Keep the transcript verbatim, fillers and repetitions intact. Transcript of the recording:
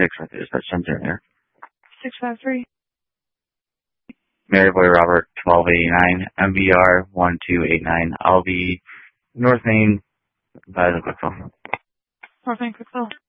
six, I think that's center there. six five three. Mary Boy Robert, twelve eighty-nine, M B R one two eight nine. I'll be North Main by the Quickville. North Main Quickville.